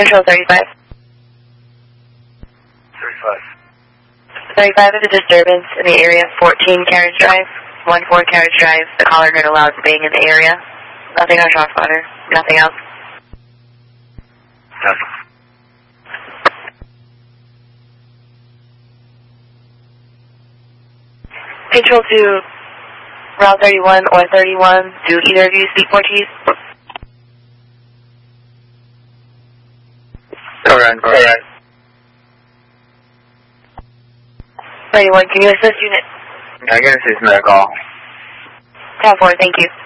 Control 35. 35 is a disturbance in the area, 14 Carriage Drive. 14 Carriage Drive. The caller heard a loud bang in the area. Nothing on ShotSpotter. Nothing else. Nothing. Control to Route 31 or 31. Do either of you speak Portuguese? Correct. 31, can you assist unit? I can assist medical. 10-4, thank you.